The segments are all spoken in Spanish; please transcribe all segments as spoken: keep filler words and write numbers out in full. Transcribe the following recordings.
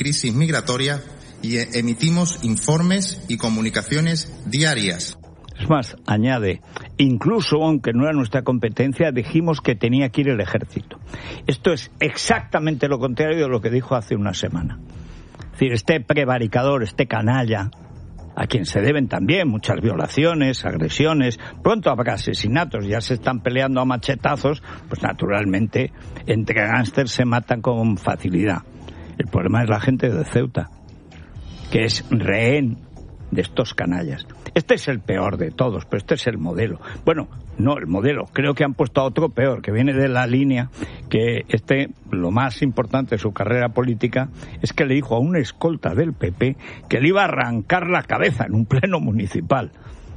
crisis migratoria y emitimos informes y comunicaciones diarias. Es más, añade, incluso aunque no era nuestra competencia, dijimos que tenía que ir el ejército. Esto es exactamente lo contrario de lo que dijo hace una semana. Es decir, este prevaricador, este canalla, a quien se deben también muchas violaciones, agresiones, pronto habrá asesinatos, ya se están peleando a machetazos, pues naturalmente entre gángsters se matan con facilidad. El problema es la gente de Ceuta, que es rehén de estos canallas. Este es el peor de todos, pero este es el modelo. Bueno, no el modelo, creo que han puesto a otro peor, que viene de la línea que este, lo más importante de su carrera política, es que le dijo a un escolta del P P que le iba a arrancar la cabeza en un pleno municipal.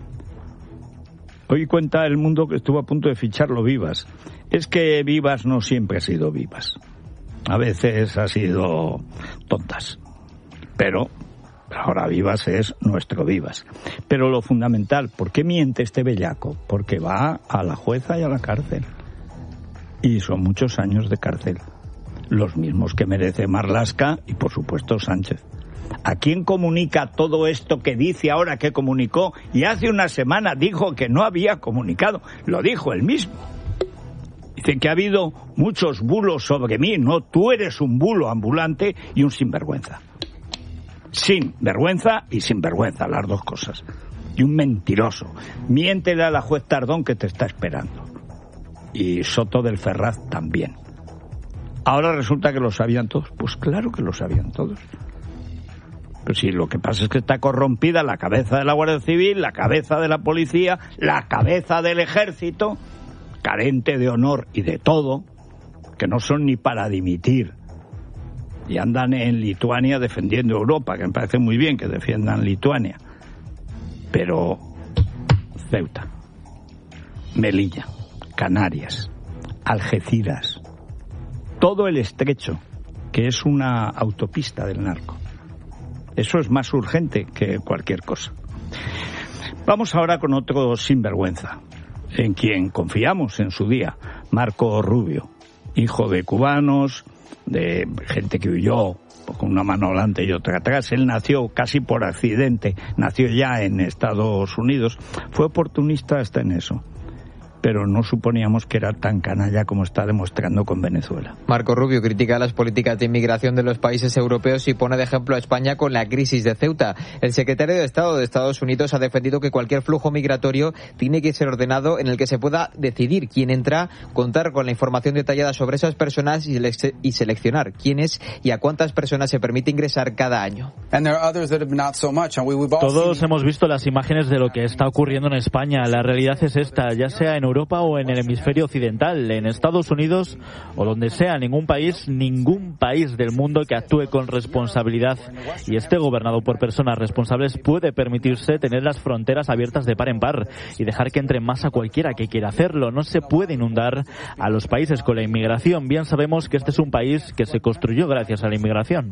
Hoy cuenta El Mundo que estuvo a punto de ficharlo Vivas. Es que Vivas no siempre ha sido Vivas. A veces ha sido tontas. Pero ahora Vivas es nuestro Vivas. Pero lo fundamental, ¿por qué miente este bellaco? Porque va a la jueza y a la cárcel. Y son muchos años de cárcel. Los mismos que merece Marlaska y, por supuesto, Sánchez. ¿A quién comunica todo esto que dice ahora que comunicó? Y hace una semana dijo que no había comunicado. Lo dijo él mismo. Dice que ha habido muchos bulos sobre mí. No, tú eres un bulo ambulante y un sinvergüenza. Sin vergüenza y sin vergüenza, las dos cosas. Y un mentiroso. Miéntele a la juez Tardón que te está esperando. Y Soto del Ferraz también. Ahora resulta que lo sabían todos. Pues claro que lo sabían todos. Pero sí, lo que pasa es que está corrompida la cabeza de la Guardia Civil, la cabeza de la policía, la cabeza del ejército, carente de honor y de todo, que no son ni para dimitir. Y andan en Lituania defendiendo Europa, que me parece muy bien que defiendan Lituania. Pero Ceuta, Melilla, Canarias, Algeciras, todo el estrecho, que es una autopista del narco. Eso es más urgente que cualquier cosa. Vamos ahora con otro sinvergüenza, en quien confiamos en su día, Marco Rubio, hijo de cubanos, de gente que huyó con una mano delante y otra atrás. Él nació casi por accidente, nació ya en Estados Unidos, fue oportunista hasta en eso, pero no suponíamos que era tan canalla como está demostrando con Venezuela. Marco Rubio critica las políticas de inmigración de los países europeos y pone de ejemplo a España con la crisis de Ceuta. El secretario de Estado de Estados Unidos ha defendido que cualquier flujo migratorio tiene que ser ordenado en el que se pueda decidir quién entra, contar con la información detallada sobre esas personas y, le- y seleccionar quiénes y a cuántas personas se permite ingresar cada año. Todos hemos visto las imágenes de lo que está ocurriendo en España. La realidad es esta, ya sea en Europa o en el hemisferio occidental, en Estados Unidos o donde sea, ningún país, ningún país del mundo que actúe con responsabilidad y esté gobernado por personas responsables puede permitirse tener las fronteras abiertas de par en par y dejar que entre más a cualquiera que quiera hacerlo. No se puede inundar a los países con la inmigración. Bien sabemos que este es un país que se construyó gracias a la inmigración.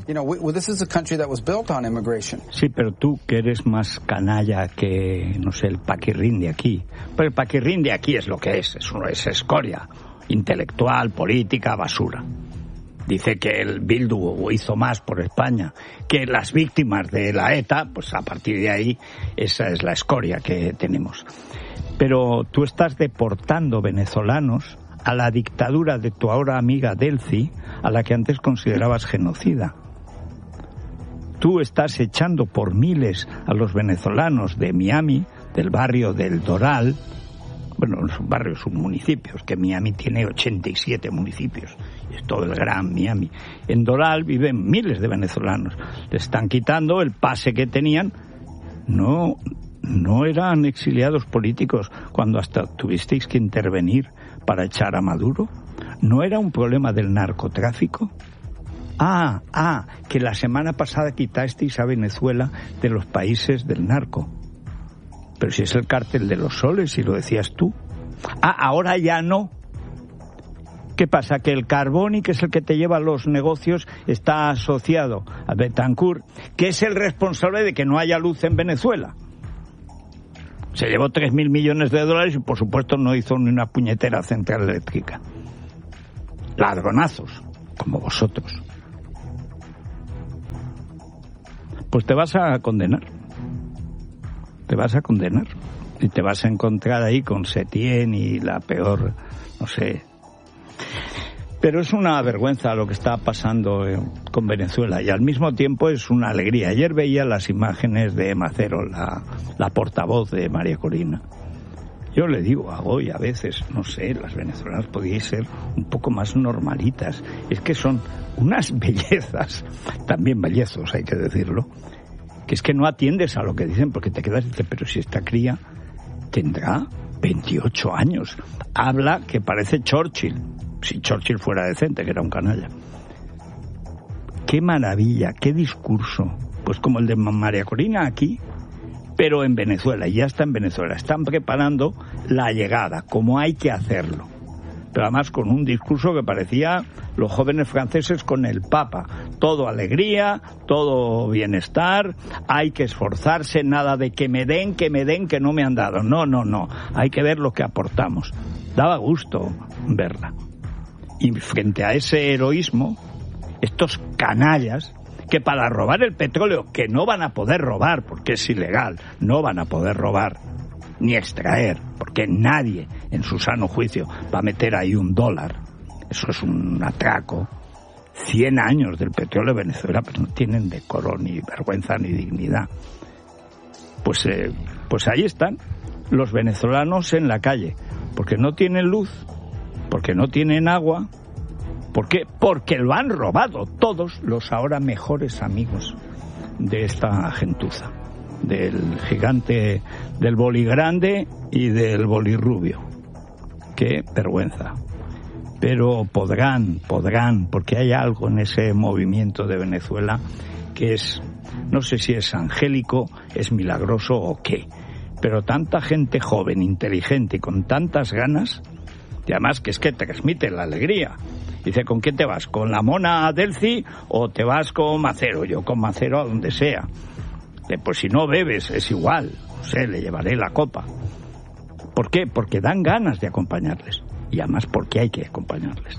Sí, pero tú que eres más canalla que, no sé, el paquirrín de aquí. Pero el paquirrín de aquí es lo que es, es, una, es escoria intelectual, política, basura. Dice que el Bildu hizo más por España que las víctimas de la ETA, pues a partir de ahí esa es la escoria que tenemos. Pero tú estás deportando venezolanos a la dictadura de tu ahora amiga Delcy, a la que antes considerabas genocida. Tú estás echando por miles a los venezolanos de Miami, del barrio del Doral. Bueno, no son barrios, son municipios, que Miami tiene ochenta y siete municipios, y es todo el gran Miami. En Doral viven miles de venezolanos, le están quitando el pase que tenían. No, no eran exiliados políticos cuando hasta tuvisteis que intervenir para echar a Maduro. ¿No era un problema del narcotráfico? Ah, ah, que la semana pasada quitasteis a Venezuela de los países del narco. Pero si es el cártel de los soles, si lo decías tú. Ah, ahora ya no. ¿Qué pasa? Que el Carboni, que es el que te lleva los negocios, está asociado a Betancourt, que es el responsable de que no haya luz en Venezuela. Se llevó tres mil millones de dólares y, por supuesto, no hizo ni una puñetera central eléctrica. Ladronazos, como vosotros. pues te vas a condenar. Te vas a condenar. Y te vas a encontrar ahí con Setién y la peor, no sé. Pero es una vergüenza lo que está pasando con Venezuela y al mismo tiempo es una alegría. Ayer veía las imágenes de Macero, la, la portavoz de María Corina. Yo le digo a Goy a veces, no sé, las venezolanas podíais ser un poco más normalitas. Es que son unas bellezas, también bellezos hay que decirlo, que es que no atiendes a lo que dicen porque te quedas y dices, pero si esta cría tendrá veintiocho años, habla que parece Churchill. Si Churchill fuera decente, que era un canalla. Qué maravilla, qué discurso. Pues como el de María Corina aquí, pero en Venezuela, y ya está en Venezuela. Están preparando la llegada, como hay que hacerlo. Pero además con un discurso que parecía los jóvenes franceses con el Papa. Todo alegría, todo bienestar, hay que esforzarse, nada de que me den, que me den, que no me han dado. No, no, no. Hay que ver lo que aportamos. Daba gusto verla. Y frente a ese heroísmo, estos canallas que para robar el petróleo, que no van a poder robar porque es ilegal, no van a poder robar ni extraer, porque nadie en su sano juicio va a meter ahí un dólar. Eso es un atraco. Cien años del petróleo de Venezuela, pues no tienen decoro, ni vergüenza, ni dignidad. Pues, eh, pues ahí están los venezolanos en la calle, porque no tienen luz, porque no tienen agua. ¿Por qué? Porque lo han robado todos los ahora mejores amigos de esta gentuza, del gigante del boli grande y del boli rubio. Qué vergüenza. Pero podrán, podrán, porque hay algo en ese movimiento de Venezuela que es, no sé si es angélico, es milagroso o qué, pero tanta gente joven, inteligente y con tantas ganas. Y además que es que te transmite la alegría. Dice, ¿con quién te vas? ¿Con la mona Delcy o te vas con Macero? Yo con Macero a donde sea. Dice, pues si no bebes, es igual. No sé, le llevaré la copa. ¿Por qué? Porque dan ganas de acompañarles. Y además porque hay que acompañarles.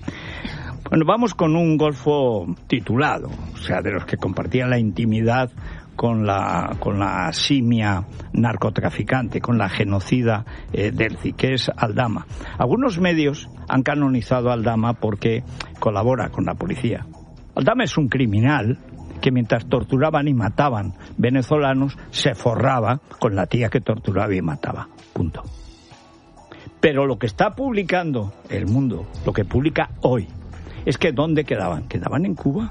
Bueno, vamos con un golfo titulado. O sea, de los que compartían la intimidad con la con la simia narcotraficante, con la genocida eh, Delcy, que es Aldama. Algunos medios han canonizado a Aldama porque colabora con la policía. Aldama es un criminal que mientras torturaban y mataban venezolanos se forraba con la tía que torturaba y mataba. Punto. Pero lo que está publicando El Mundo, lo que publica hoy, es que ¿dónde quedaban? ¿Quedaban en Cuba?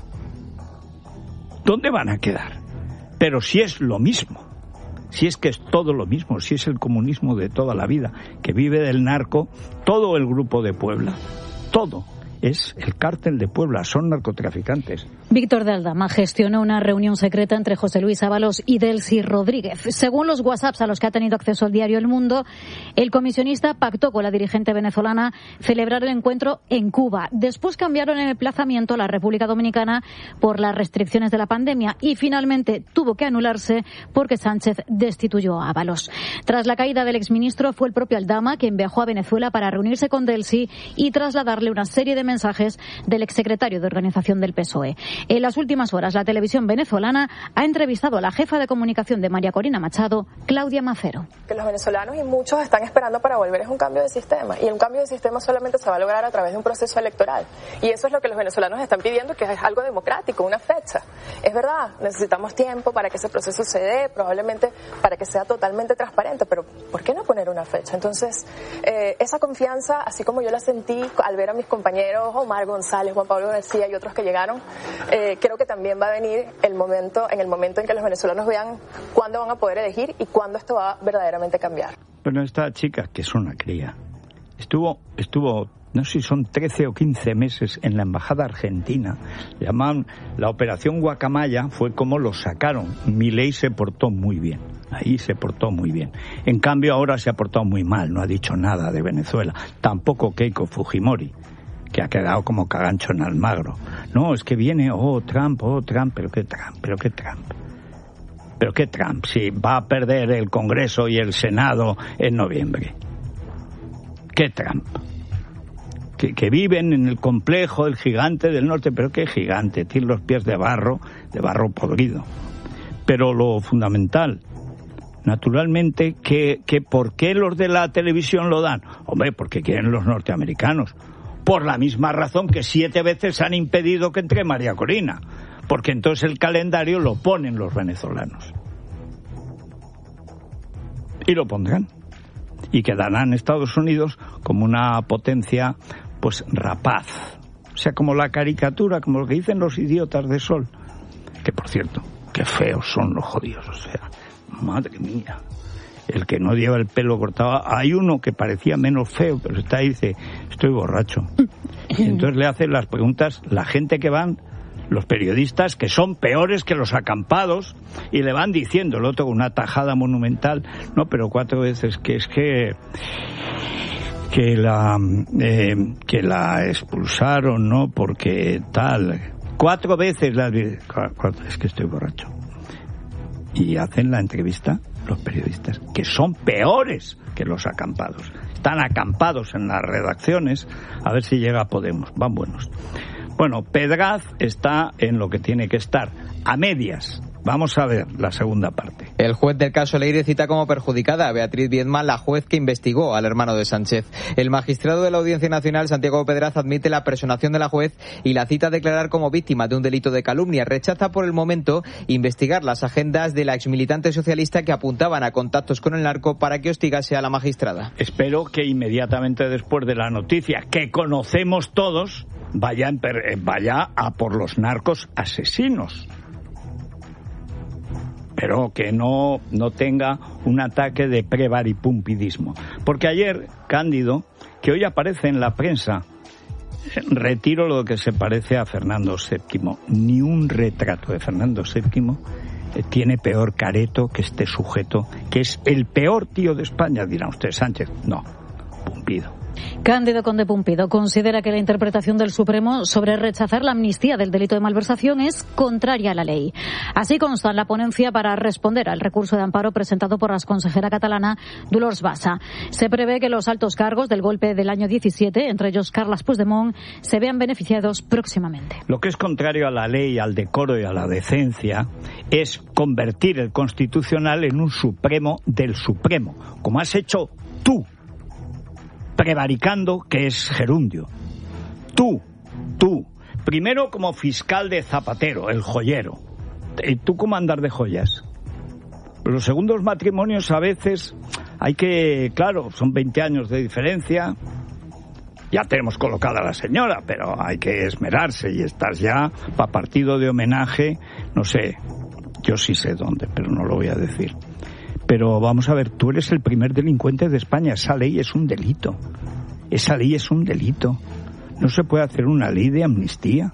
¿Dónde van a quedar? Pero si es lo mismo, si es que es todo lo mismo, si es el comunismo de toda la vida, que vive del narco, todo el grupo de Puebla, todo es el cártel de Puebla, son narcotraficantes. Víctor de Aldama gestionó una reunión secreta entre José Luis Ábalos y Delcy Rodríguez. Según los WhatsApps a los que ha tenido acceso el diario El Mundo, el comisionista pactó con la dirigente venezolana celebrar el encuentro en Cuba. Después cambiaron el emplazamiento a la República Dominicana por las restricciones de la pandemia y finalmente tuvo que anularse porque Sánchez destituyó a Ábalos. Tras la caída del exministro fue el propio Aldama quien viajó a Venezuela para reunirse con Delcy y trasladarle una serie de mensajes del exsecretario de Organización del P S O E. En las últimas horas, la televisión venezolana ha entrevistado a la jefa de comunicación de María Corina Machado, Claudia Macero. Que los venezolanos y muchos están esperando para volver es un cambio de sistema, y un cambio de sistema solamente se va a lograr a través de un proceso electoral, y eso es lo que los venezolanos están pidiendo, que es algo democrático, una fecha. Es verdad, necesitamos tiempo para que ese proceso se dé, probablemente para que sea totalmente transparente, pero ¿por qué no poner una fecha? Entonces, eh, esa confianza, así como yo la sentí al ver a mis compañeros Omar González, Juan Pablo García y otros que llegaron, eh, creo que también va a venir el momento, en el momento en que los venezolanos vean cuándo van a poder elegir y cuándo esto va a verdaderamente cambiar. Bueno, esta chica, que es una cría, estuvo, estuvo, no sé si son trece o quince meses en la embajada argentina. Le llamaban la operación Guacamaya, fue como lo sacaron. Milei se portó muy bien, ahí se portó muy bien. En cambio ahora se ha portado muy mal, no ha dicho nada de Venezuela. Tampoco Keiko Fujimori, que ha quedado como cagancho en Almagro. No, es que viene, oh, Trump, oh, Trump, pero qué Trump, pero qué Trump. Pero qué Trump, si va a perder el Congreso y el Senado en noviembre. ¿Qué Trump? Que, que viven en el complejo del gigante del norte, pero qué gigante, tiene los pies de barro, de barro podrido. Pero lo fundamental, naturalmente, que, que ¿por qué los de la televisión lo dan? Hombre, porque quieren los norteamericanos. Por la misma razón que siete veces han impedido que entre María Corina. Porque entonces el calendario lo ponen los venezolanos. Y lo pondrán. Y quedarán Estados Unidos como una potencia, pues, rapaz. O sea, como la caricatura, como lo que dicen los idiotas de Sol. Que, por cierto, qué feos son los jodidos. O sea, madre mía. El que no lleva el pelo cortado. Hay uno que parecía menos feo, pero está ahí y dice, estoy borracho. Y entonces le hacen las preguntas la gente que van, los periodistas, que son peores que los acampados, y le van diciendo, el otro con una tajada monumental, no, pero cuatro veces, que es que que la eh, que la expulsaron, ¿no? Porque tal, cuatro veces la, es que estoy borracho. Y hacen la entrevista los periodistas, que son peores que los acampados. Están acampados en las redacciones, a ver si llega Podemos, van buenos. Bueno, Pedraz está en lo que tiene que estar, a medias. Vamos a ver la segunda parte. El juez del caso Leire cita como perjudicada a Beatriz Viedma, la juez que investigó al hermano de Sánchez. El magistrado de la Audiencia Nacional, Santiago Pedraz, admite la personación de la juez y la cita a declarar como víctima de un delito de calumnia. Rechaza por el momento investigar las agendas de la exmilitante socialista que apuntaban a contactos con el narco para que hostigase a la magistrada. Espero que inmediatamente después de la noticia que conocemos todos, vaya, vaya a por los narcos asesinos. Pero que no, no tenga un ataque de prevaripumpidismo. Porque ayer, Cándido, que hoy aparece en la prensa, retiro lo que se parece a Fernando séptimo. Ni un retrato de Fernando séptimo eh, tiene peor careto que este sujeto, que es el peor tío de España, dirán ustedes, Sánchez. No, Pumpido. Cándido Conde Pumpido considera que la interpretación del Supremo sobre rechazar la amnistía del delito de malversación es contraria a la ley. Así consta en la ponencia para responder al recurso de amparo presentado por la consejera catalana Dolors Bassa. Se prevé que los altos cargos del golpe del año diecisiete, entre ellos Carles Puigdemont, se vean beneficiados próximamente. Lo que es contrario a la ley, al decoro y a la decencia es convertir el Constitucional en un Supremo del Supremo, como has hecho tú, prevaricando, que es gerundio. Tú, tú, primero como fiscal de Zapatero, el joyero. ¿Y tú cómo andar de joyas? Los segundos matrimonios a veces hay que, claro, son veinte años de diferencia. Ya tenemos colocada a la señora, pero hay que esmerarse y estás ya para partido de homenaje, no sé, yo sí sé dónde, pero no lo voy a decir. Pero vamos a ver, tú eres el primer delincuente de España. Esa ley es un delito. Esa ley es un delito. No se puede hacer una ley de amnistía.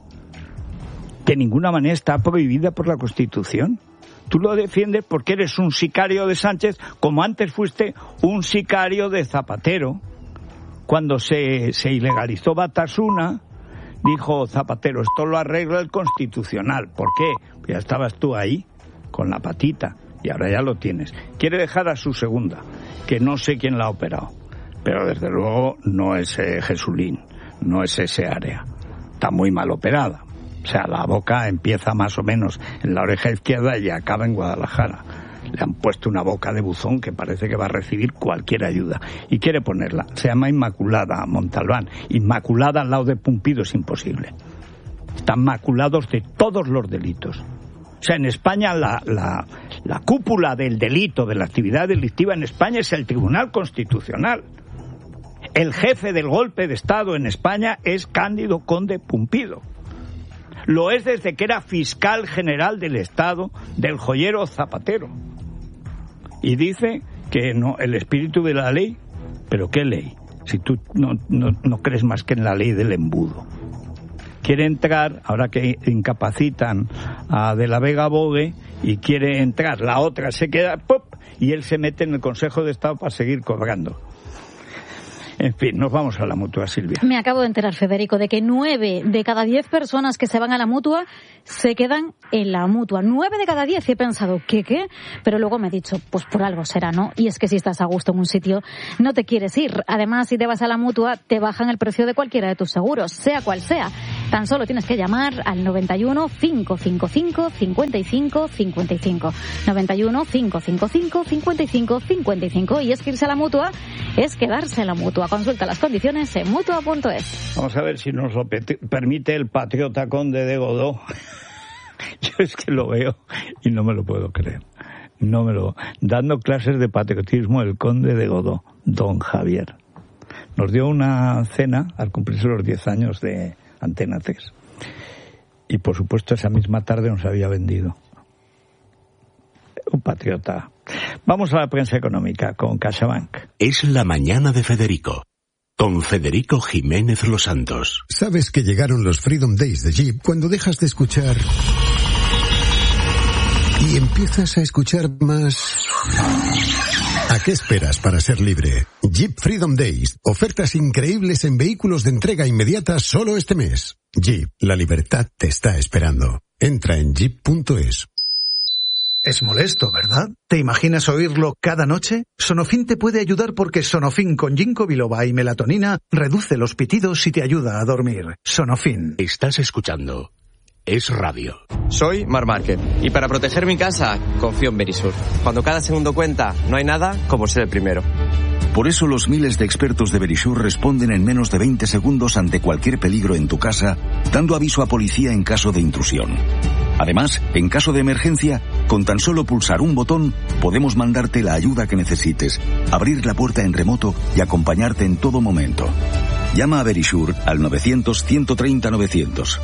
De ninguna manera está prohibida por la Constitución. Tú lo defiendes porque eres un sicario de Sánchez, como antes fuiste un sicario de Zapatero. Cuando se, se ilegalizó Batasuna, dijo Zapatero, esto lo arregla el Constitucional. ¿Por qué? Pues ya estabas tú ahí, con la patita. Y ahora ya lo tienes. Quiere dejar a su segunda, que no sé quién la ha operado. Pero desde luego no es eh, Jesulín, no es ese área. Está muy mal operada. O sea, la boca empieza más o menos en la oreja izquierda y acaba en Guadalajara. Le han puesto una boca de buzón que parece que va a recibir cualquier ayuda. Y quiere ponerla. Se llama Inmaculada Montalbán. Inmaculada al lado de Pumpido es imposible. Están maculados de todos los delitos. O sea, en España la, la, la cúpula del delito, de la actividad delictiva en España es el Tribunal Constitucional. El jefe del golpe de Estado en España es Cándido Conde Pumpido. Lo es desde que era fiscal general del Estado del joyero Zapatero. Y dice que no, el espíritu de la ley, ¿pero qué ley? Si tú no, no, no crees más que en la ley del embudo. Quiere entrar, ahora que incapacitan a De la Vega Bogue, y quiere entrar, la otra se queda, ¡pop!, y él se mete en el Consejo de Estado para seguir cobrando. En fin, nos vamos a la Mutua, Silvia. Me acabo de enterar, Federico, de que nueve de cada diez personas que se van a la Mutua se quedan en la Mutua. Nueve de cada diez. Y he pensado, ¿qué, qué? Pero luego me he dicho, pues por algo será, ¿no? Y es que si estás a gusto en un sitio, no te quieres ir. Además, si te vas a la Mutua, te bajan el precio de cualquiera de tus seguros, sea cual sea. Tan solo tienes que llamar al noventa y uno, cinco cinco cinco, cincuenta y cinco cincuenta y cinco. noventa y uno, cinco cinco cinco, cincuenta y cinco cincuenta y cinco. Y es que irse a la Mutua es quedarse en la Mutua. Consulta las condiciones en mutua punto es. Vamos a ver si nos lo permite el patriota conde de Godó. Yo es que lo veo y no me lo puedo creer. No me lo... Dando clases de patriotismo el conde de Godó, don Javier. Nos dio una cena al cumplirse los diez años de Antena tres. Y por supuesto esa misma tarde nos había vendido. Un patriota. Vamos a la prensa económica con CaixaBank. Es la mañana de Federico, con Federico Jiménez Los Santos. Sabes que llegaron los Freedom Days de Jeep cuando dejas de escuchar y empiezas a escuchar más. ¿A qué esperas para ser libre? Jeep Freedom Days. Ofertas increíbles en vehículos de entrega inmediata solo este mes. Jeep, la libertad te está esperando. Entra en jeep punto es. Es molesto, ¿verdad? ¿Te imaginas oírlo cada noche? Sonofin te puede ayudar porque Sonofin con ginkgo biloba y melatonina reduce los pitidos y te ayuda a dormir. Sonofin. Estás escuchando Es Radio. Soy Mar Márquez y para proteger mi casa confío en Verisur. Cuando cada segundo cuenta, no hay nada como ser el primero. Por eso los miles de expertos de Verisur responden en menos de veinte segundos ante cualquier peligro en tu casa, dando aviso a policía en caso de intrusión. Además, en caso de emergencia, con tan solo pulsar un botón, podemos mandarte la ayuda que necesites, abrir la puerta en remoto y acompañarte en todo momento. Llama a Verisur al novecientos, ciento treinta, novecientos.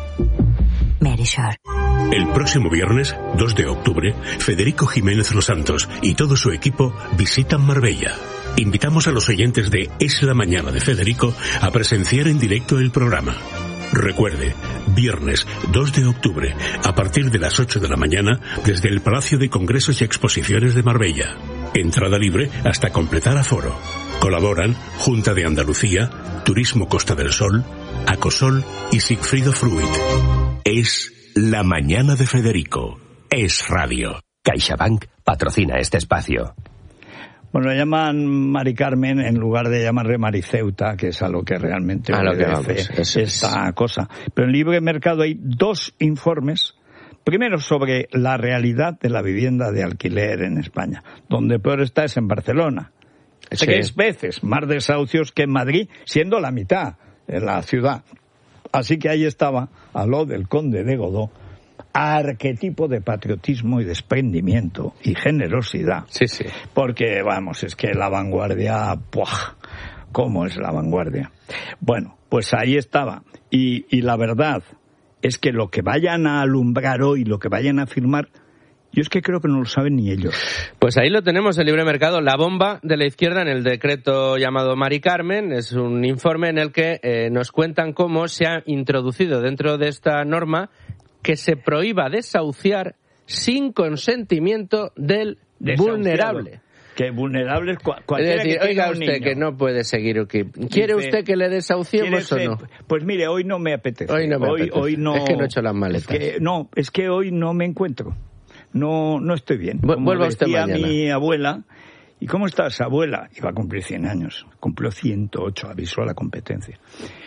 Verisur. El próximo viernes, dos de octubre, Federico Jiménez Los Santos y todo su equipo visitan Marbella. Invitamos a los oyentes de Es la Mañana de Federico a presenciar en directo el programa. Recuerde, viernes dos de octubre, a partir de las ocho de la mañana, desde el Palacio de Congresos y Exposiciones de Marbella. Entrada libre hasta completar aforo. Colaboran Junta de Andalucía, Turismo Costa del Sol, Acosol y Sigfrido Fruit. Es la Mañana de Federico. Es Radio. CaixaBank patrocina este espacio. Bueno, le llaman Mari Carmen en lugar de llamarle Mariceuta, que es a lo que realmente a obedece lo que vamos, esta es. cosa. Pero en Libre Mercado hay dos informes. Primero, sobre la realidad de la vivienda de alquiler en España. Donde peor está es en Barcelona. Sí. Tres veces más desahucios que en Madrid, siendo la mitad en la ciudad. Así que ahí estaba, a lo del conde de Godó, arquetipo de patriotismo y desprendimiento y generosidad. Sí, sí. Porque, vamos, es que la vanguardia, ¡puah! ¿Cómo es la vanguardia? Bueno, pues ahí estaba. Y, y la verdad es que lo que vayan a alumbrar hoy, lo que vayan a firmar, yo es que creo que no lo saben ni ellos. Pues ahí lo tenemos, el Libre Mercado, la bomba de la izquierda en el decreto llamado Mari Carmen. Es un informe en el que eh, nos cuentan cómo se ha introducido dentro de esta norma que se prohíba desahuciar sin consentimiento del vulnerable. Que vulnerable es cual, cualquiera. Es decir, que oiga usted niño. Que no puede seguir. Que, ¿Quiere Dice, usted que le desahuciemos o no? Pues mire, hoy no me apetece. Hoy no me hoy, apetece. Hoy no, es que no he hecho las maletas. Es que, no, es que hoy no me encuentro. No, no estoy bien. Como Vuelva usted decía mañana. Mi abuela, ¿y cómo estás, abuela? Iba a cumplir cien años. Cumplió ciento ocho, avisó a la competencia.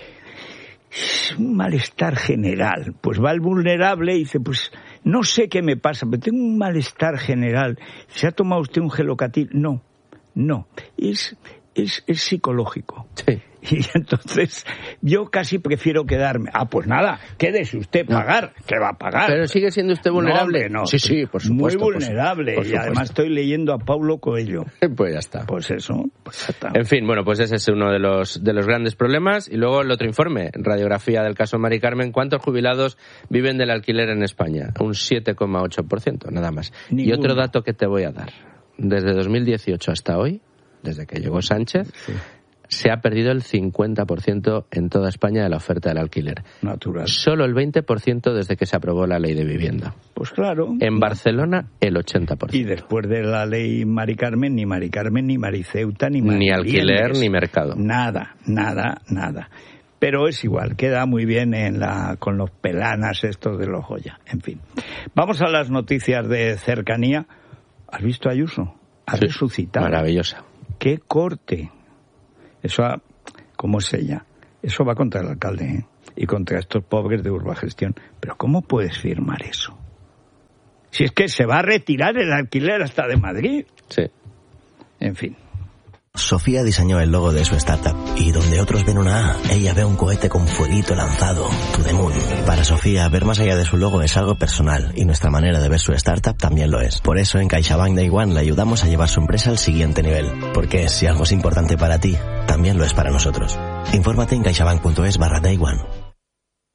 Es un malestar general. Pues va el vulnerable y dice, pues no sé qué me pasa, pero tengo un malestar general. ¿Se ha tomado usted un gelocatil? No, no. Es, es, es psicológico. Sí. Y entonces yo casi prefiero quedarme. Ah, pues nada, quédese usted, pagar, que va a pagar. Pero sigue siendo usted vulnerable. No, no, sí, sí, por supuesto. Muy vulnerable. Por su, por y además estoy leyendo a Paulo Coelho. Pues ya está. Pues eso, pues ya está. En fin, bueno, pues ese es uno de los de los grandes problemas. Y luego el otro informe, radiografía del caso Mari Carmen. ¿Cuántos jubilados viven del alquiler en España? Un siete coma ocho por ciento, nada más. Ninguno. Y otro dato que te voy a dar. Desde dos mil dieciocho hasta hoy, desde que llegó Sánchez... Sí. Se ha perdido el cincuenta por ciento en toda España de la oferta del alquiler. Natural. Solo el veinte por ciento desde que se aprobó la ley de vivienda. Pues claro. En Barcelona, el ochenta por ciento. Y después de la ley Mari Carmen, ni Mari Carmen, ni Mariceuta, ni Mari Ni alquiler, ni mercado. Nada, nada, nada. Pero es igual, queda muy bien en la con los pelanas estos de los Goya. En fin. Vamos a las noticias de cercanía. ¿Has visto a Ayuso? Ha sí, resucitado. Maravillosa. ¡Qué corte! Eso, ¿cómo es ella? Eso va contra el alcalde, ¿eh? y contra estos pobres de Urbagestión. Pero ¿cómo puedes firmar eso? Si es que se va a retirar el alquiler hasta de Madrid. Sí. En fin. Sofía diseñó el logo de su startup y donde otros ven una A, ella ve un cohete con fueguito lanzado, to the moon. Para Sofía, ver más allá de su logo es algo personal y nuestra manera de ver su startup también lo es. Por eso en CaixaBank Day One le ayudamos a llevar su empresa al siguiente nivel. Porque si algo es importante para ti, también lo es para nosotros. Infórmate en caixabank punto es barra Day One.